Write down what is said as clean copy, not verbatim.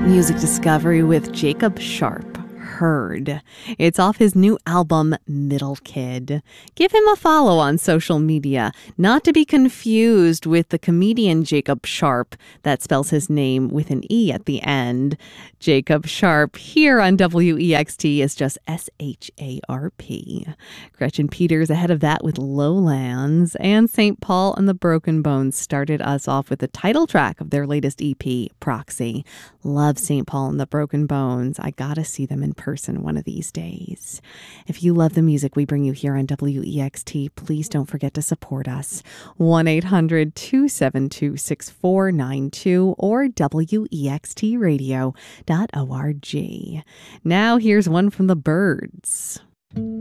Music discovery with Jacob Sharp. Heard. It's off his new album, Middle Kid. Give him a follow on social media, not to be confused with the comedian Jacob Sharp, that spells his name with an E at the end. Jacob Sharp here on WEXT is just S-H-A-R-P. Gretchen Peters ahead of that with Lowlands, and St. Paul and the Broken Bones started us off with the title track of their latest EP, Proxy. Love St. Paul and the Broken Bones. I gotta see them in person one of these days. If you love the music we bring you here on WEXT, please don't forget to support us. 1-800-272-6492 or WEXTradio.org. Now here's one from the Byrds.